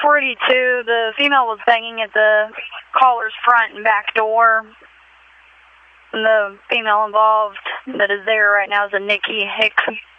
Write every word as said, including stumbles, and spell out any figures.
four eighty-two, the female was banging at the caller's front and back door. And the female involved that is there right now is a Nikki Hicks.